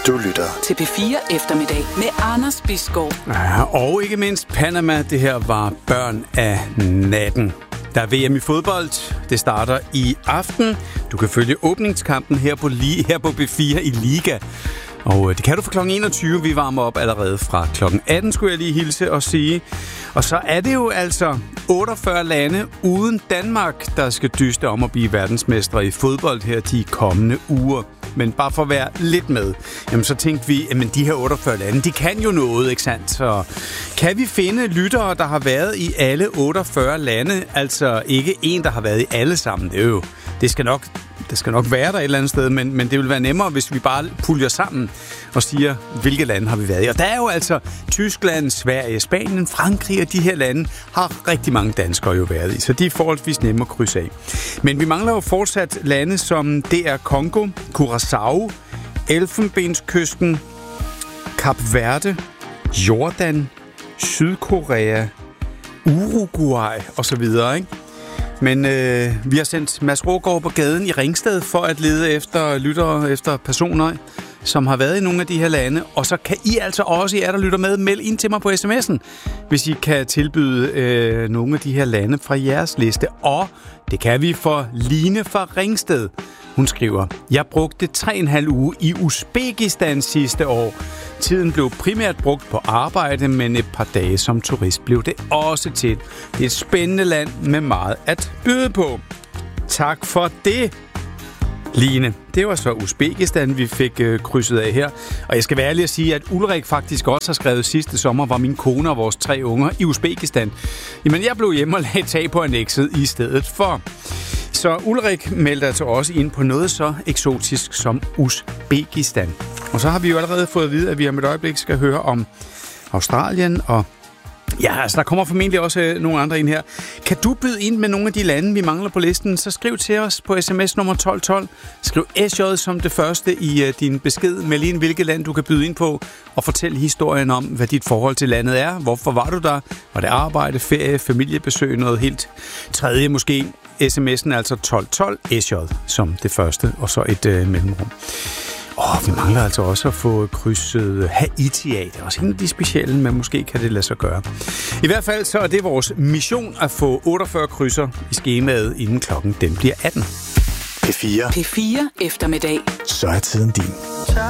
Du lytter til P4 Eftermiddag med Anders Bisgaard. Ja, og ikke mindst Panama. Det her var Børn af natten. Der er VM i fodbold. Det starter i aften. Du kan følge åbningskampen her på P4 i Liga. Og det kan du fra kl. 21. Vi varmer op allerede fra kl. 18, skulle jeg lige hilse og sige. Og så er det jo altså 48 lande uden Danmark, der skal dyste om at blive verdensmestre i fodbold her de kommende uger. Men bare for at være lidt med, jamen så tænkte vi, at de her 48 lande, de kan jo noget, ikke sandt? Så kan vi finde lyttere, der har været i alle 48 lande? Altså ikke en, der har været i alle sammen. Det skal nok være der et eller andet sted, men det vil være nemmere, hvis vi bare puljer sammen og siger, hvilke lande har vi været i. Og der er jo altså Tyskland, Sverige, Spanien, Frankrig og de her lande har rigtig mange danskere jo været i, så de er forholdsvis nemme at krydse af. Men vi mangler jo fortsat lande som DR Congo, Curaçao, Elfenbenskysten, Kap Verde, Jordan, Sydkorea, Uruguay osv., ikke? Men vi har sendt Mads Rågaard på gaden i Ringsted for at lede efter lyttere, efter personer, som har været i nogle af de her lande. Og så kan I altså også, der lytter med, melde ind til mig på sms'en, hvis I kan tilbyde nogle af de her lande fra jeres liste. Og det kan vi for Line fra Ringsted. Hun skriver, jeg brugte 3,5 uge i Uzbekistan sidste år. Tiden blev primært brugt på arbejde, men et par dage som turist blev det også til. Det er et spændende land med meget at byde på. Tak for det, Line. Det var så Uzbekistan, vi fik krydset af her. Og jeg skal være ærlig at sige, at Ulrik faktisk også har skrevet sidste sommer, var min kone og vores 3 unger i Uzbekistan. Jamen, jeg blev hjemme og lagde tag på annekset i stedet for. Så Ulrik meldte altså også ind på noget så eksotisk som Uzbekistan. Og så har vi jo allerede fået at vide, at vi om et øjeblik skal høre om Australien og ja, altså der kommer formentlig også nogle andre ind her. Kan du byde ind med nogle af de lande, vi mangler på listen, så skriv til os på sms nummer 1212. Skriv SJ som det første i din besked. Meld ind, hvilket land du kan byde ind på, og fortæl historien om, hvad dit forhold til landet er. Hvorfor var du der? Var det arbejde, ferie, familiebesøg, noget helt tredje måske? SMS'en er altså 1212 SJ som det første, og så et mellemrum. Vi mangler altså også at få krydset Haiti af. Det er også en af de specielle, men måske kan det lade sig gøre. I hvert fald så er det vores mission at få 48 krydser i skemaet, inden klokken den bliver 18. P4 Eftermiddag. Så er tiden din.